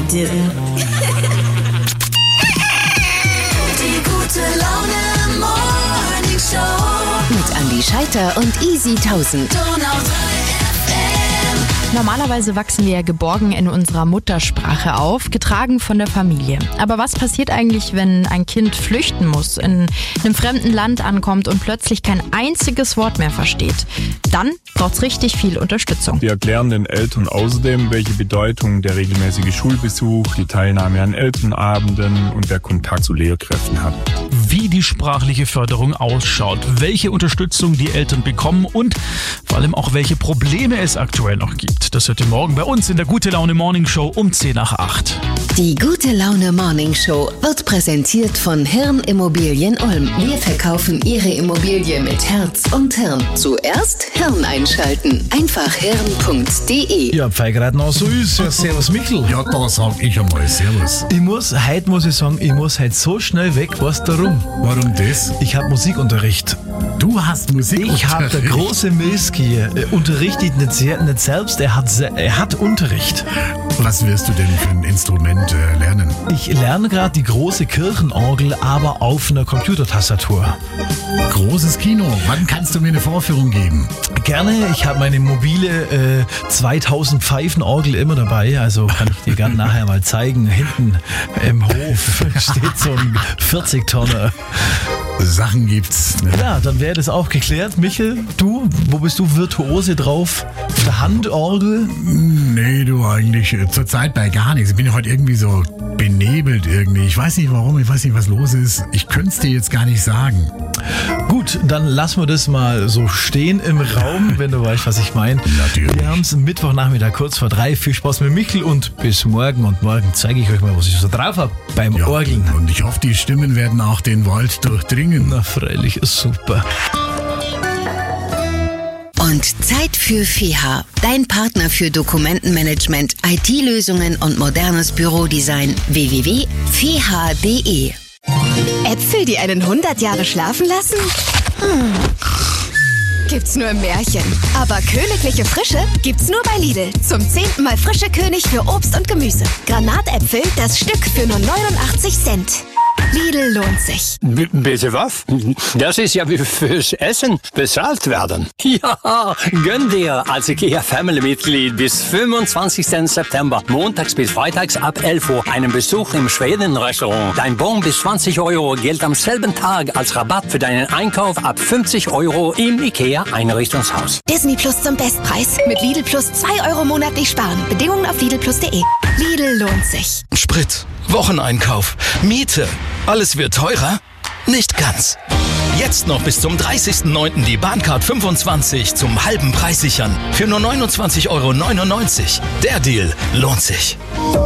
didn't. Die gute Laune Morning Show. Mit Andi Scheiter und Easy 1000. Normalerweise wachsen wir ja geborgen in unserer Muttersprache auf, getragen von der Familie. Aber was passiert eigentlich, wenn ein Kind flüchten muss, in einem fremden Land ankommt und plötzlich kein einziges Wort mehr versteht? Dann braucht es richtig viel Unterstützung. Wir erklären den Eltern außerdem, welche Bedeutung der regelmäßige Schulbesuch, die Teilnahme an Elternabenden und der Kontakt zu Lehrkräften hat. Wie die sprachliche Förderung ausschaut, welche Unterstützung die Eltern bekommen und vor allem auch welche Probleme es aktuell noch gibt. Das hört ihr morgen bei uns in der Gute Laune Morning Show um 10:08. Die Gute Laune Morning Show wird präsentiert von Hirn Immobilien Ulm. Wir verkaufen Ihre Immobilie mit Herz und Hirn. Zuerst Hirn einschalten. Einfach hirn.de. Ja, weil gerade noch so ist. Ja, servus Michel. Ja, da sag ich einmal servus. Heute muss ich sagen, ich muss heute so schnell weg. Weißt du warum? Warum das? Ich habe Musikunterricht. Du hast Musikunterricht? Ich habe der große Milski unterrichtet nicht selbst, er hat Unterricht. Was wirst du denn für ein Instrument lernen? Ich lerne gerade die große Kirchenorgel, aber auf einer Computertastatur. Großes Kino. Wann kannst du mir eine Vorführung geben? Gerne. Ich habe meine mobile 2000 Pfeifenorgel immer dabei, also kann ich dir gerne nachher mal zeigen. Hinten im Hof steht so ein 40-Tonner. Sachen gibt's. Ne? Ja, dann wäre das auch geklärt. Michel, wo bist du Virtuose drauf? Auf der Handorgel? Nee, du eigentlich zurzeit bei gar nichts. Ich bin heute irgendwie so benebelt irgendwie. Ich weiß nicht warum, ich weiß nicht, was los ist. Ich könnte es dir jetzt gar nicht sagen. Gut, dann lassen wir das mal so stehen im Raum, wenn du weißt, was ich meine. Natürlich. Wir haben es Mittwochnachmittag kurz vor 3. Viel Spaß mit Michel und bis morgen. Und morgen zeige ich euch mal, was ich so drauf habe beim Orgeln. Und ich hoffe, die Stimmen werden auch den Wald durchdringen. Na, freilich, ist super. Und Zeit für FEHA, dein Partner für Dokumentenmanagement, IT-Lösungen und modernes Bürodesign. www.feha.de. Äpfel, die einen 100 Jahre schlafen lassen? Gibt's nur im Märchen. Aber königliche Frische gibt's nur bei Lidl. Zum 10. Mal frische König für Obst und Gemüse. Granatäpfel, das Stück für nur 89 Cent. Lidl lohnt sich. Bitte was? Das ist ja wie fürs Essen bezahlt werden. Ja, gönn dir als IKEA Family-Mitglied bis 25. September, montags bis freitags ab 11 Uhr, einen Besuch im Schweden-Restaurant. Dein Bon bis 20 € gilt am selben Tag als Rabatt für deinen Einkauf ab 50 € im IKEA-Einrichtungshaus. Disney Plus zum Bestpreis. Mit Lidl Plus 2 € monatlich sparen. Bedingungen auf lidlplus.de. Lidl lohnt sich. Sprit, Wocheneinkauf, Miete. Alles wird teurer? Nicht ganz. Jetzt noch bis zum 30.09. die Bahncard 25 zum halben Preis sichern. Für nur 29,99 €. Der Deal lohnt sich.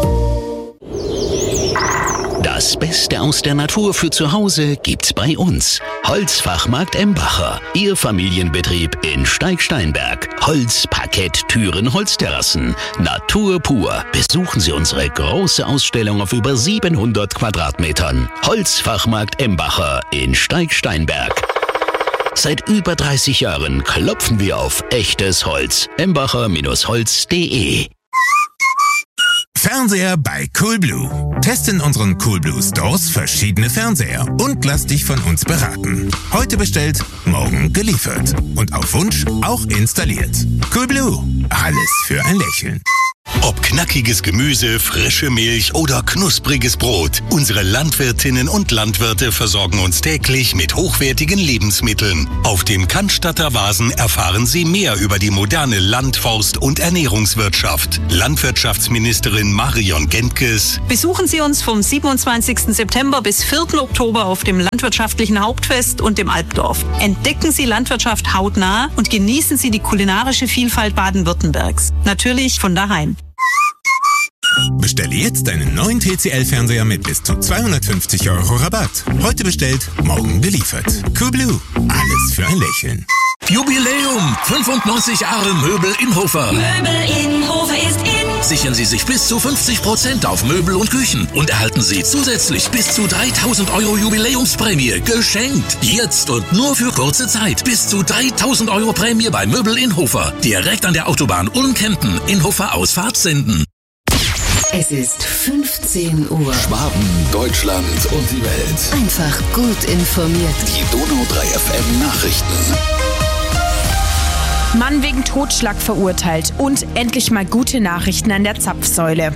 Das Beste aus der Natur für zu Hause gibt's bei uns. Holzfachmarkt Embacher. Ihr Familienbetrieb in Steig-Steinberg. Holz, Parkett, Türen, Holzterrassen. Natur pur. Besuchen Sie unsere große Ausstellung auf über 700 Quadratmetern. Holzfachmarkt Embacher in Steig-Steinberg. Seit über 30 Jahren klopfen wir auf echtes Holz. Embacher-holz.de. Fernseher bei Coolblue. Teste in unseren Coolblue Stores verschiedene Fernseher und lass dich von uns beraten. Heute bestellt, morgen geliefert. Und auf Wunsch auch installiert. Coolblue. Alles für ein Lächeln. Ob knackiges Gemüse, frische Milch oder knuspriges Brot, unsere Landwirtinnen und Landwirte versorgen uns täglich mit hochwertigen Lebensmitteln. Auf dem Cannstatter Vasen erfahren Sie mehr über die moderne Land-, Forst- und Ernährungswirtschaft. Landwirtschaftsministerin Marion Gentges. Besuchen Sie uns vom 27. September bis 4. Oktober auf dem Landwirtschaftlichen Hauptfest und dem Alpdorf. Entdecken Sie Landwirtschaft hautnah und genießen Sie die kulinarische Vielfalt Baden-Württembergs. Natürlich von daheim. Bestelle jetzt deinen neuen TCL-Fernseher mit bis zu 250 € Rabatt. Heute bestellt, morgen geliefert. Coolblue. Alles für ein Lächeln. Jubiläum! 95 Jahre Möbel Inhofer. Möbel Inhofer ist in. Sichern Sie sich bis zu 50% auf Möbel und Küchen und erhalten Sie zusätzlich bis zu 3.000 € Jubiläumsprämie geschenkt. Jetzt und nur für kurze Zeit. Bis zu 3.000 € Prämie bei Möbel Inhofer. Direkt an der Autobahn Ulm-Kempen. Inhofer Ausfahrt Senden. Es ist 15 Uhr. Schwaben, Deutschland und die Welt. Einfach gut informiert. Die Donau 3 FM Nachrichten. Mann wegen Totschlag verurteilt und endlich mal gute Nachrichten an der Zapfsäule.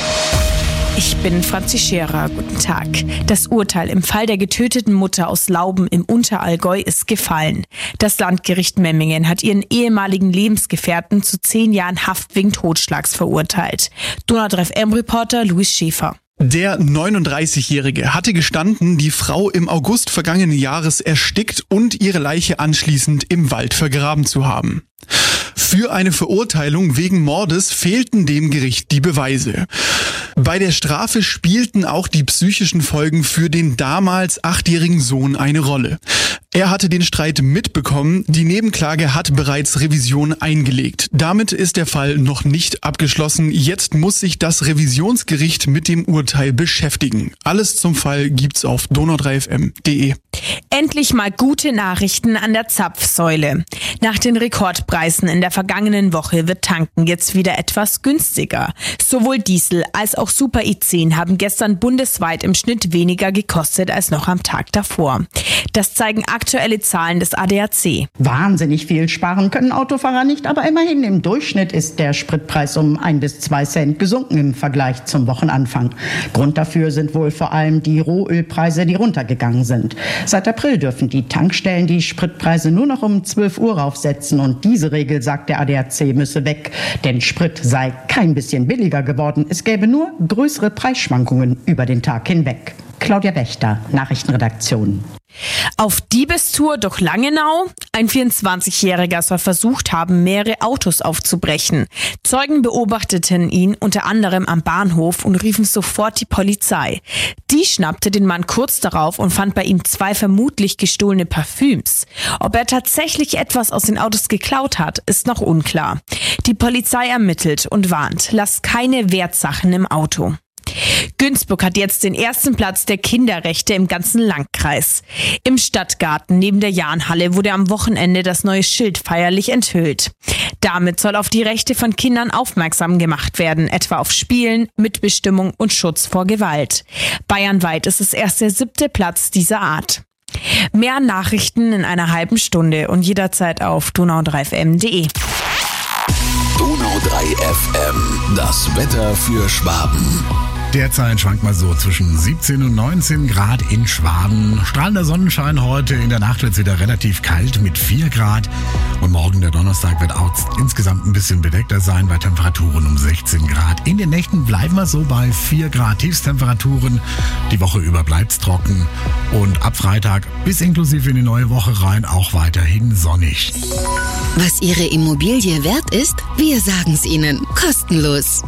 Ich bin Franzi Scherer. Guten Tag. Das Urteil im Fall der getöteten Mutter aus Lauben im Unterallgäu ist gefallen. Das Landgericht Memmingen hat ihren ehemaligen Lebensgefährten zu 10 Jahren Haft wegen Totschlags verurteilt. Donau 3 FM-Reporter Luis Schäfer. Der 39-Jährige hatte gestanden, die Frau im August vergangenen Jahres erstickt und ihre Leiche anschließend im Wald vergraben zu haben. Für eine Verurteilung wegen Mordes fehlten dem Gericht die Beweise. Bei der Strafe spielten auch die psychischen Folgen für den damals 8-jährigen Sohn eine Rolle. Er hatte den Streit mitbekommen, die Nebenklage hat bereits Revision eingelegt. Damit ist der Fall noch nicht abgeschlossen. Jetzt muss sich das Revisionsgericht mit dem Urteil beschäftigen. Alles zum Fall gibt's auf donau3fm.de. Endlich mal gute Nachrichten an der Zapfsäule. Nach den Rekordpreisen in der vergangenen Woche wird Tanken jetzt wieder etwas günstiger. Sowohl Diesel als auch Super E10 haben gestern bundesweit im Schnitt weniger gekostet als noch am Tag davor. Das zeigen aktuelle Zahlen des ADAC. Wahnsinnig viel sparen können Autofahrer nicht, aber immerhin im Durchschnitt ist der Spritpreis um 1 bis 2 Cent gesunken im Vergleich zum Wochenanfang. Grund dafür sind wohl vor allem die Rohölpreise, die runtergegangen sind. Seit April dürfen die Tankstellen die Spritpreise nur noch um 12 Uhr raufsetzen und diese Regel, sagt der ADAC, müsse weg. Denn Sprit sei kein bisschen billiger geworden. Es gäbe nur größere Preisschwankungen über den Tag hinweg. Claudia Wächter, Nachrichtenredaktion. Auf Diebestour durch Langenau? Ein 24-Jähriger soll versucht haben, mehrere Autos aufzubrechen. Zeugen beobachteten ihn unter anderem am Bahnhof und riefen sofort die Polizei. Die schnappte den Mann kurz darauf und fand bei ihm 2 vermutlich gestohlene Parfüms. Ob er tatsächlich etwas aus den Autos geklaut hat, ist noch unklar. Die Polizei ermittelt und warnt, lasst keine Wertsachen im Auto. Günzburg hat jetzt den ersten Platz der Kinderrechte im ganzen Landkreis. Im Stadtgarten neben der Jahnhalle wurde am Wochenende das neue Schild feierlich enthüllt. Damit soll auf die Rechte von Kindern aufmerksam gemacht werden, etwa auf Spielen, Mitbestimmung und Schutz vor Gewalt. Bayernweit ist es erst der 7. Platz dieser Art. Mehr Nachrichten in einer halben Stunde und jederzeit auf donau3fm.de. Donau 3 FM, das Wetter für Schwaben. Derzeit schwankt mal so zwischen 17 und 19 Grad in Schwaben. Strahlender Sonnenschein heute. In der Nacht wird es wieder relativ kalt mit 4 Grad. Und morgen, der Donnerstag, wird auch insgesamt ein bisschen bedeckter sein bei Temperaturen um 16 Grad. In den Nächten bleiben wir so bei 4 Grad Tiefstemperaturen. Die Woche über bleibt's trocken. Und ab Freitag bis inklusive in die neue Woche rein auch weiterhin sonnig. Was Ihre Immobilie wert ist? Wir sagen's Ihnen. Kostenlos.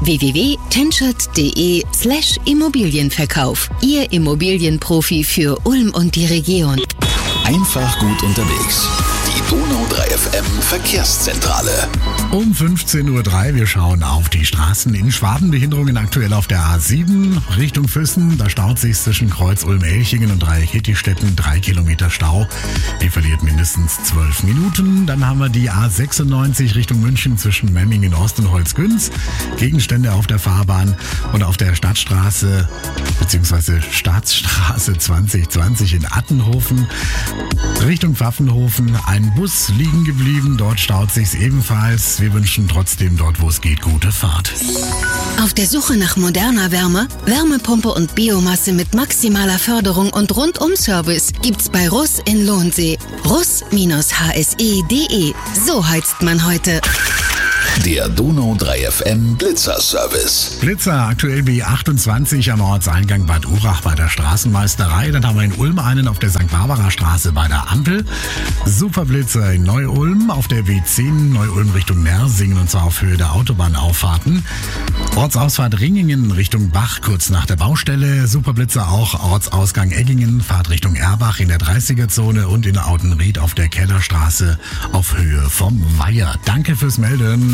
www.tenschert.de/Immobilienverkauf. Ihr Immobilienprofi für Ulm und die Region. Einfach gut unterwegs. Die Donau 3 FM Verkehrszentrale. Um 15.03 Uhr, wir schauen auf die Straßen in Schwaben. Behinderungen aktuell auf der A7 Richtung Füssen. Da staut sich zwischen Kreuz Ulm-Elchingen und Dreieck-Hittichstetten 3 Kilometer Stau. Die verliert mindestens 12 Minuten. Dann haben wir die A96 Richtung München zwischen Memmingen Ost und Holzgünz. Gegenstände auf der Fahrbahn und auf der Stadtstraße bzw. Staatsstraße 2020 in Attenhofen Richtung Pfaffenhofen. Ein Bus liegen geblieben. Dort staut sich's ebenfalls. Wir wünschen trotzdem dort, wo es geht, gute Fahrt. Auf der Suche nach moderner Wärme, Wärmepumpe und Biomasse mit maximaler Förderung und Rundum-Service gibt's bei Russ in Lohnsee. Russ-hse.de. So heizt man heute. Der Donau 3 FM Blitzer-Service. Blitzer, aktuell B28 am Ortseingang Bad Urach bei der Straßenmeisterei. Dann haben wir in Ulm einen auf der St. Barbara Straße bei der Ampel. Superblitzer in Neu-Ulm auf der W10 Neu-Ulm Richtung Nersingen und zwar auf Höhe der Autobahnauffahrten. Ortsausfahrt Ringingen Richtung Bach kurz nach der Baustelle. Superblitzer auch Ortsausgang Eggingen, Fahrt Richtung Erbach in der 30er-Zone und in Audenried auf der Kellerstraße auf Höhe vom Weiher. Danke fürs Melden.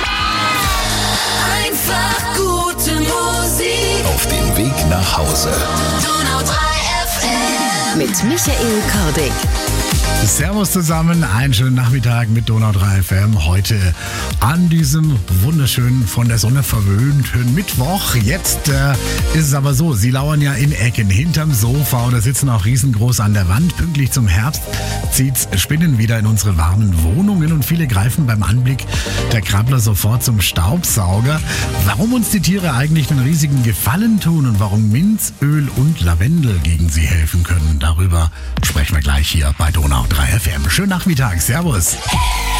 Einfach gute Musik. Auf dem Weg nach Hause. Donau 3 FM. Mit Michael Kordick. Servus zusammen, einen schönen Nachmittag mit Donau 3 FM. Heute an diesem wunderschönen, von der Sonne verwöhnten Mittwoch. Jetzt ist es aber so, Sie lauern ja in Ecken, hinterm Sofa oder sitzen auch riesengroß an der Wand. Pünktlich zum Herbst zieht's Spinnen wieder in unsere warmen Wohnungen und viele greifen beim Anblick der Krabbler sofort zum Staubsauger. Warum uns die Tiere eigentlich einen riesigen Gefallen tun und warum Minz, Öl und Lavendel gegen sie helfen können, darüber sprechen wir gleich hier bei Donau 3 FM. Schönen Nachmittag, servus.